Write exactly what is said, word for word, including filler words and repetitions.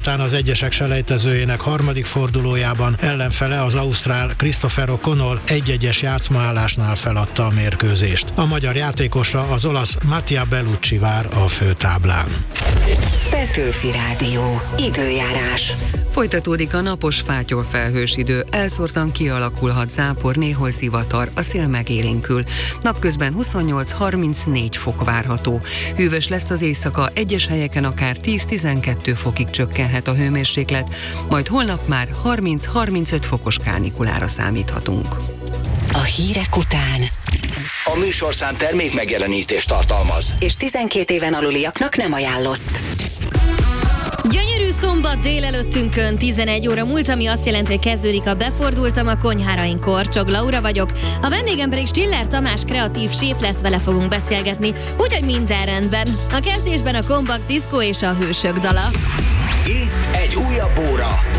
Délután az egyesek selejtezőjének harmadik fordulójában ellenfele az ausztrál Christopher O'Connell egy-egyes játszmaállásnál feladta a mérkőzést. A magyar játékosra az olasz Mattia Bellucci vár a főtáblán. Petőfi Rádió. Időjárás. Folytatódik a napos fátyol-felhős idő, elszórtan kialakulhat zápor, néhol zivatar, a szél megélénkül. Napközben huszonnyolc-harmincnégy fok várható. Hűvös lesz az éjszaka, egyes helyeken akár tíz-tizenkettő fokig csökkenhet a hőmérséklet, majd holnap már harminc-harmincöt fokos kánikulára számíthatunk. A hírek után A műsorszám termék megjelenítést tartalmaz, és tizenkét éven aluliaknak nem ajánlott. Gyönyörű szombat délelőttünkön, tizenegy óra múlt, ami azt jelenti, hogy kezdődik a Befordultam a konyhárain. Korcsog Laura vagyok, a vendégem pedig Stiller Tamás kreatív séf lesz, vele fogunk beszélgetni, úgyhogy minden rendben. A kezdésben a Kompakt Diszkó és a Hősök dala. itt egy újabb óra